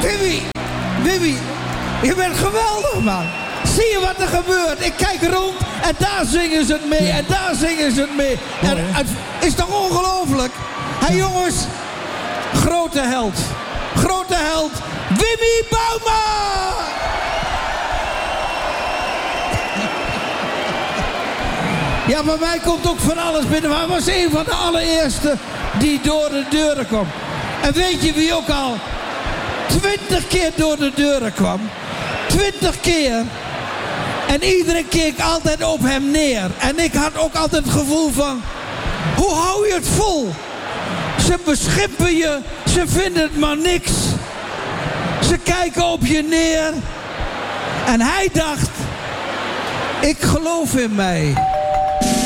Wimmy, je bent geweldig, man. Zie je wat er gebeurt? Ik kijk rond en daar zingen ze het mee en daar zingen ze het mee. En het is toch ongelooflijk? Hé jongens, grote held, Wimmy Bouma! Ja, bij mij komt ook van alles binnen. Maar hij was een van de allereerste die door de deuren kwam. En weet je wie ook al 20 keer door de deuren kwam? 20 keer. En iedere keer ik altijd op hem neer. En ik had ook altijd het gevoel van... Hoe hou je het vol? Ze beschimpen je. Ze vinden het maar niks. Ze kijken op je neer. En hij dacht... Ik geloof in mij.